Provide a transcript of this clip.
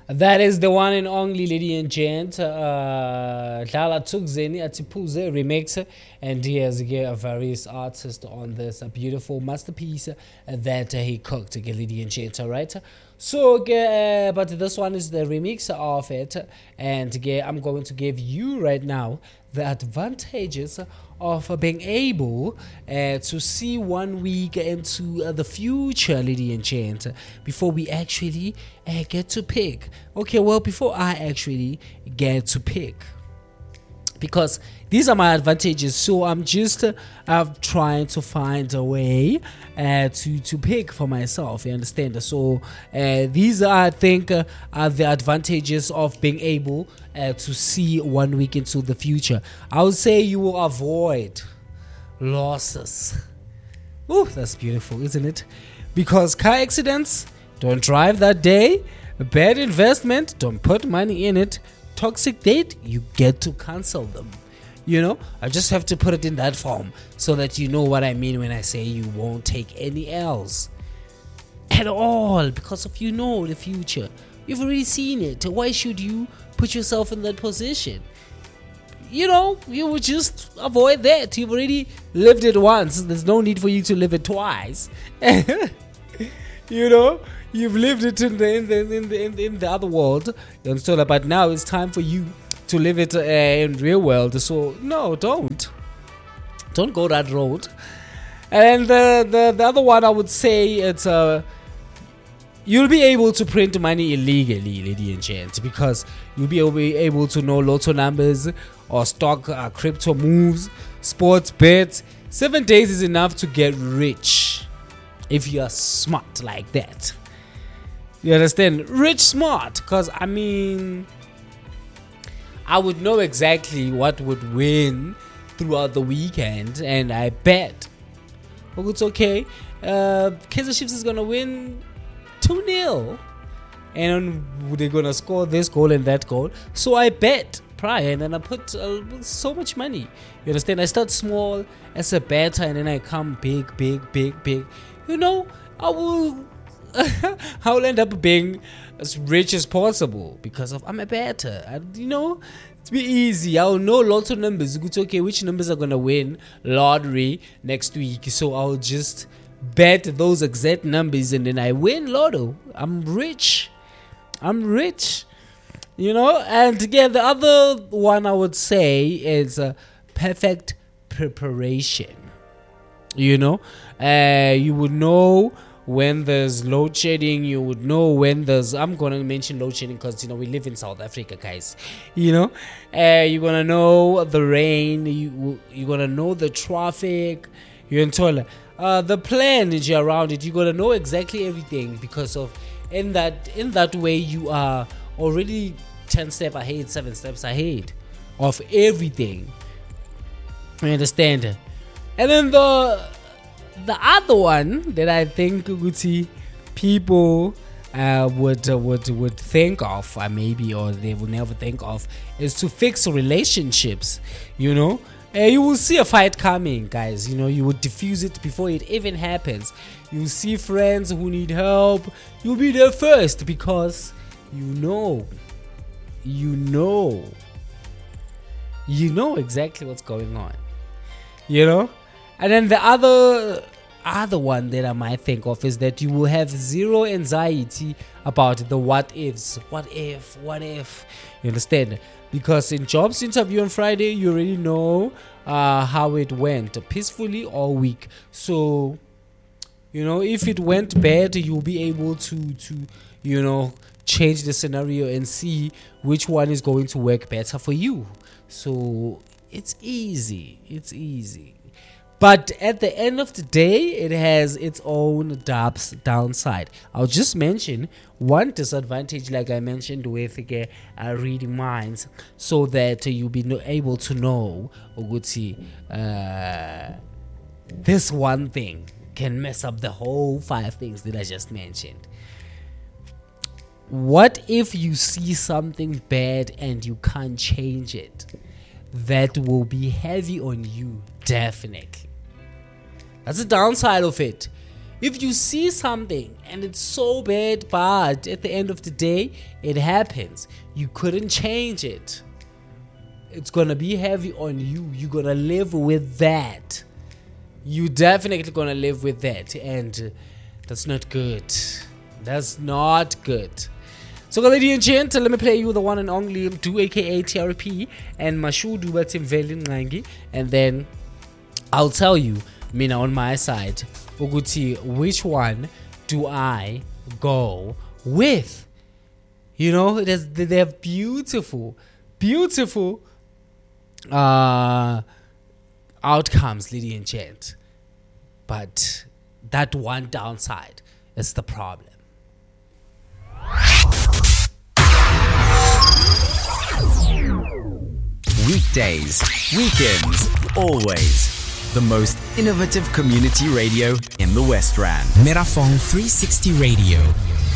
That is the one and only, lady and gent. Dlala Tugzeni Atipuze remix, and he has various artists on this beautiful masterpiece that he cooked, lady and gent. Right. So, but this one is the remix of it, and I'm going to give you right now the advantages of being able to see 1 week into the future, lady and gent, before we actually get to pick. Okay, well, before I actually get to pick, because these are my advantages, so I'm just trying to find a way to pick for myself, you understand? So these are, I think, are the advantages of being able to see 1 week into the future. I would say you will avoid losses. Oh, that's beautiful, isn't it? Because car accidents, don't drive that day. Bad investment, don't put money in it. Toxic date, you get to cancel them. You know, I just have to put it in that form so that you know what I mean when I say you won't take any L's at all, because if you know the future, you've already seen it. Why should you put yourself in that position? You know, you would just avoid that. You've already lived it once. There's no need for you to live it twice. You know, you've lived it in the other world, but now it's time for you to live it in real world. So no, don't go that road. And the other one, I would say, it's you'll be able to print money illegally, lady and gent, because you'll be able to know lotto numbers or stock crypto moves, sports bets. 7 days is enough to get rich if you are smart like that. You understand? Rich smart, because I mean, I would know exactly what would win throughout the weekend, and I bet, oh, it's okay, Kaizer Chiefs is gonna win 2-0, and they're gonna score this goal and that goal. So I bet prior, and then I put so much money. You understand? I start small as a better, and then I come big. You know, I will end up being as rich as possible because I'm a better. You know, it's be easy. I'll know lots of numbers. It's okay, which numbers are gonna win lottery next week? So I'll just bet those exact numbers, and then I win lotto. I'm rich. You know, and again, the other one I would say is perfect preparation. You know, you would know when there's load shedding. You would know when there's, I'm gonna mention load shedding because, you know, we live in South Africa, guys. You know, you're gonna know the rain. You're gonna know the traffic. You're gonna the plan around it. You're gonna know exactly everything, because of in that way you are already 10 steps ahead, 7 steps ahead of everything. You understand? And then the other one that I think people would think of, maybe, or they will never think of, is to fix relationships. You know, you will see a fight coming, guys. You know, you would diffuse it before it even happens. You will see friends who need help. You'll be there first because you know exactly what's going on. You know. And then the other one that I might think of is that you will have zero anxiety about the what ifs. What if? You understand? Because in jobs interview on Friday, you already know how it went, peacefully all week. So, you know, if it went bad, you'll be able to you know, change the scenario and see which one is going to work better for you. So it's easy. But at the end of the day, it has its own downside. I'll just mention one disadvantage, like I mentioned with reading minds, so that you'll be able to know, this one thing can mess up the whole 5 things that I just mentioned. What if you see something bad and you can't change it? That will be heavy on you, definitely. That's the downside of it. If you see something and it's so bad, but at the end of the day, it happens. You couldn't change it. It's gonna be heavy on you. You're gonna live with that. You definitely gonna live with that, and that's not good. That's not good. So, ladies and gents, let me play you the one and only Do aka TRP and Mashudu Batim Velingangi, and then I'll tell you, Mina, on my side, Uguti, which one do I go with? You know, they have beautiful outcomes, ladies and gents. But that one downside is the problem. Weekdays, weekends, always. The most innovative community radio in the West Rand. Merafong 360 Radio.